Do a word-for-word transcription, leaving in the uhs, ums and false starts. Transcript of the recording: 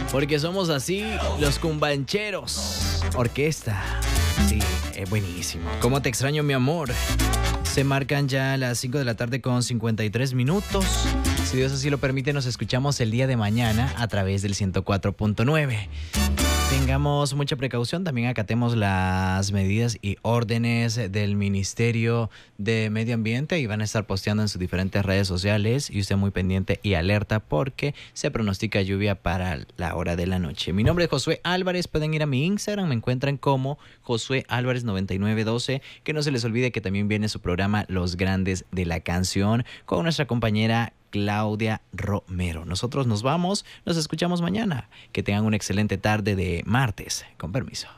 Porque somos así, los cumbancheros. Orquesta. Sí, es buenísimo. ¿Cómo te extraño, mi amor? Se marcan ya las cinco de la tarde con cincuenta y tres minutos. Si Dios así lo permite, nos escuchamos el día de mañana a través del ciento cuatro punto nueve. Tengamos mucha precaución, también acatemos las medidas y órdenes del Ministerio de Medio Ambiente y van a estar posteando en sus diferentes redes sociales y usted muy pendiente y alerta porque se pronostica lluvia para la hora de la noche. Mi nombre es Josué Álvarez, pueden ir a mi Instagram, me encuentran como Josué Álvarez noventa y nueve doce, que no se les olvide que también viene su programa Los Grandes de la Canción con nuestra compañera Claudia Romero. Nosotros nos vamos, nos escuchamos mañana. Que tengan una excelente tarde de martes. Con permiso.